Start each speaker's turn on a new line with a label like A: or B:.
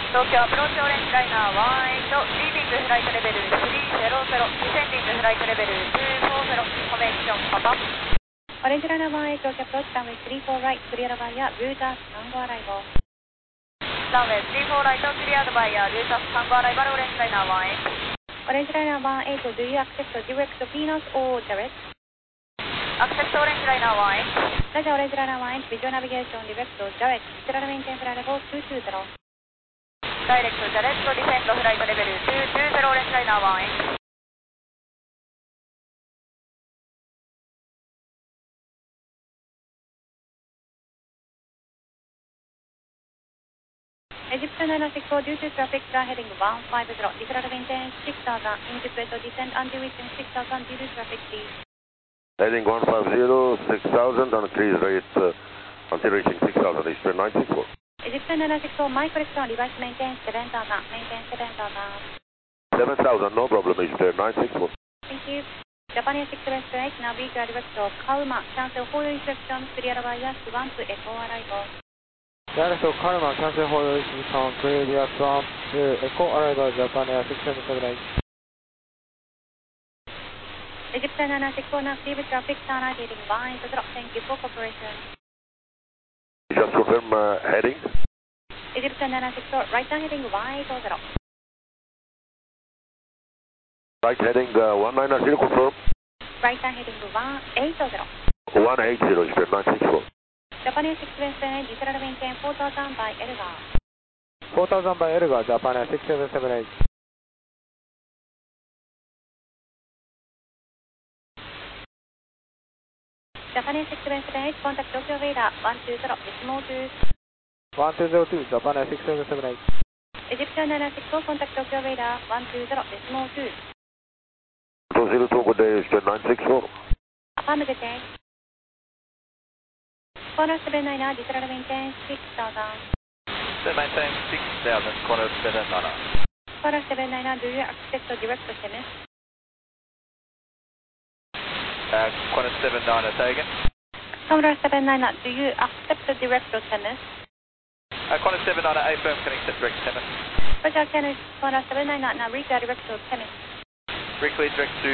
A: 東京アプローチオレンジライナー18、リーディングフライトレベル300、ディセンディングフライトレベル240、フォメーションパパ。
B: オレンジライナー18、東京アプローチランウェイ34ライト、クリアドバイヤー、ルータス、タンゴアライボ。
A: ランウェイ34ライト、クリアドバイヤー、ルータス、タンゴアライバル、オレンジライナー18。
B: オレンジライナー18、do you accept direct Venus or direct?
A: Accept オレンジライナー18。
B: ラジャオレンジライナー18、ビジュアナビゲーション、ディレクト、direct、スララメインテンフライレボ220。
A: ダイレクト、ジャレット、ディセント、フライトレベル220、オレンジライナー18。
B: Egyptian 964 due to traffic heading 150, deferred maintain 6000, interpret descend until reaching 6000 due to traffic please.
C: Heading 150, 6000 and increase rate until reaching 6000, Eastern 964.
B: Egyptian 964, my correction, reverse maintain 7000, maintain 7000.
C: 7000, no problem, Eastern 964.
B: Thank you. Japanese 678, now visual director, Kalma, cancel for your instruction, clear via 1 to Echo arrival.
D: Direct Kalma, cancel for your instruction, clear via 1 to Echo arrival, Japan Air 6778.
B: Egyptian 964, now active traffic, turn heading 180, thank you for cooperation.
C: Just confirm heading.
B: Egyptian 964, right turn heading 180.
C: Right heading 190, confirm.
B: Right turn heading 180.
C: 180, Eastern 964.
B: Japanese 678, deferred maintain 4000 by Elgar.
D: 4000 by Elgar, Japan Air 6778.
B: Japanese 678, contact Tokyo radar 120, decimal 2.
D: 1202, Japan Air 6778.
B: Egyptian 964, contact Tokyo radar 120, decimal 2.
C: 202, good day, Eastern 964.
B: Affirmative. Corner 79, deferred maintain 6000.
E: Maintain 6000, corner 79.
B: Corner 79, do you accept direct SMS?
E: Corner 79, say again.
B: Corner 79, do you accept direct SMS?
E: Corner 79, A firm can accept direct SMS.
B: Roger, Corner 79, now reach direct SMS.
E: Directly direct to